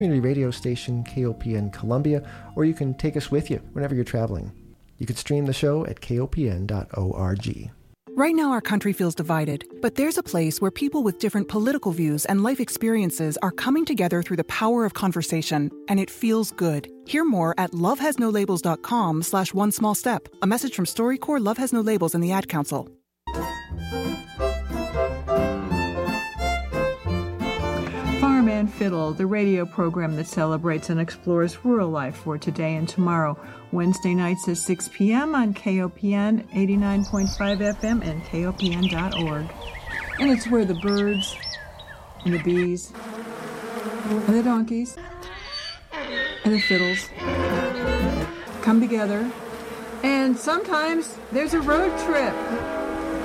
community radio station KOPN Columbia, or you can take us with you whenever you're traveling. You can stream the show at kopn.org. Right now, our country feels divided, but there's a place where people with different political views and life experiences are coming together through the power of conversation, and it feels good. Hear more at lovehasnolabels.com/onesmallstep. A message from StoryCorps, Love Has No Labels, and the Ad Council. Farm and Fiddle, the radio program that celebrates and explores rural life for today and tomorrow. Wednesday nights at 6 p.m. on KOPN 89.5 FM and KOPN.org. And it's where the birds and the bees and the donkeys and the fiddles come together. And sometimes there's a road trip.